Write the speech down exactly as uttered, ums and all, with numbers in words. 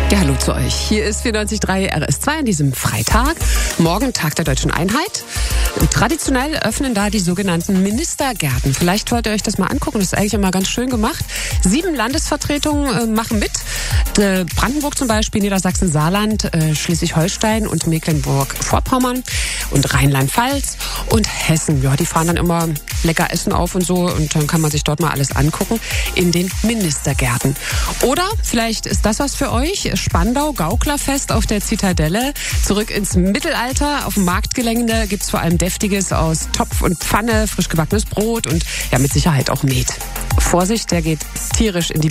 Ja, hallo zu euch. Hier ist vierundneunzig Komma drei R S zwei an diesem Freitag. Morgen Tag der Deutschen Einheit. Traditionell öffnen da die sogenannten Ministergärten. Vielleicht wollt ihr euch das mal angucken. Das ist eigentlich immer ganz schön gemacht. Sieben Landesvertretungen äh, machen mit. Äh, Brandenburg zum Beispiel, Niedersachsen, Saarland, äh, Schleswig-Holstein und Mecklenburg-Vorpommern und Rheinland-Pfalz und Hessen. Ja, die fahren dann immer lecker Essen auf und so und dann kann man sich dort mal alles angucken in den Ministergärten. Oder vielleicht ist das was für euch. Spandau, Gauklerfest auf der Zitadelle. Zurück ins Mittelalter. Auf dem Marktgelände gibt's vor allem Deftiges aus Topf und Pfanne, frisch gebackenes Brot und ja mit Sicherheit auch Met. Vorsicht, der geht tierisch in die